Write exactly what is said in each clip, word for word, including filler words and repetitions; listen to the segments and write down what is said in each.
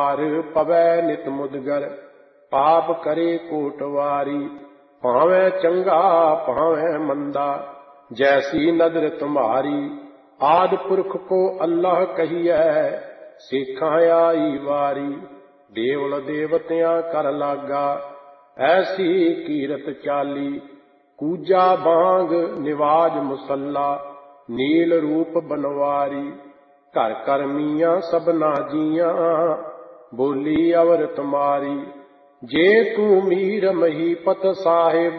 हार पवै नित मुदगर, पाप करे कोटवारी। भावें चंगा भावें मंदा, जैसी नदर तुम्हारी। आदि पुरख को अल्लाह कहिए, सिखां आई वारी। देवल देवतियां कर लागा, ऐसी कीरत चाली। कूजा बांग निवाज मुसल्ला, नील रूप बनवारी। घर कर मियाँ सबना जियां, बोली अवर तुम्हारी। जे तू मीर महीपत साहिब,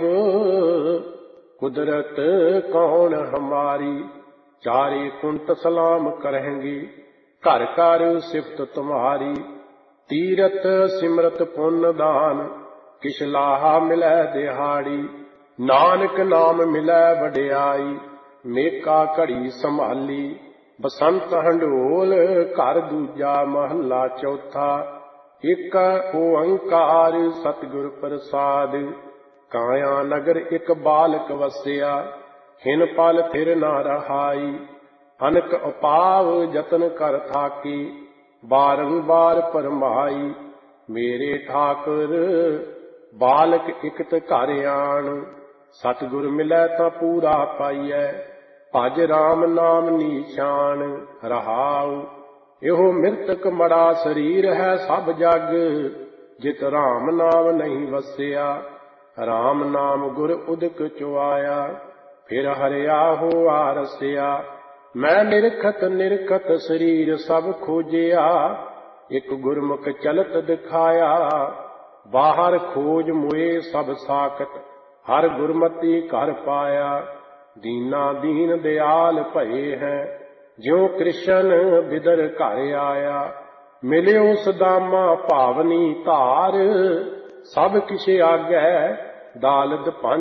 कुदरत कौन हमारी। चारे कुंट सलाम करेंगी, घर कर सिफत तुम्हारी। तीरथ सिमरत पुण्य दान, किश लाहा मिलै दिहाड़ी। नानक नाम मिलै वडियाई, मेका घड़ी संभाली। बसंत हंडोल घर दूजा, महला चौथा। एक ओंकार सतगुर प्रसाद, काया नगर एक बालक वसिया। हिन पल थिर न रहाई, अनक अपाव जतन कर थाकी। बारंबार परमाई, मेरे ठाकुर बालक इकत घर आन। सतगुर मिलै तां पूरा पाइयै, भज राम नाम नीशान। रहाऊ ਇਹੋ ਮਿਰਤਕ ਮੜਾ ਸਰੀਰ ਹੈ ਸਭ ਜਗ, ਜਿਤ ਰਾਮ ਨਾਮ ਨਹੀਂ ਵਸਿਆ। ਰਾਮ ਨਾਮ ਗੁਰ ਉਦਕ ਚੁਆਇਆ, ਫਿਰ ਹਰਿਆ ਹੋਆ ਰਸਿਆ। ਮੈਂ ਨਿਰਖਤ ਨਿਰਖਤ ਸਰੀਰ ਸਭ ਖੋਜਿਆ, ਇੱਕ ਗੁਰਮੁਖ ਚਲਤ ਦਿਖਾਇਆ। ਬਾਹਰ ਖੋਜ ਮੁਏ ਸਭ ਸਾਖਤ, ਹਰ ਗੁਰਮਤੀ ਘਰ ਪਾਇਆ। ਦੀਨਾ ਦੀਨ ਦਿਆਲ ਭਏ ਹੈ, ਜਿਉ ਕ੍ਰਿਸ਼ਨ ਬਿਦਰ ਘਰ ਆਇਆ। ਮਿਲਿਓ ਸਦਾਮਾ ਭਾਵਨੀ ਧਾਰ, ਸਭ ਕਿਛ ਆਗੈ ਦਾਲਦ ਪੰਜ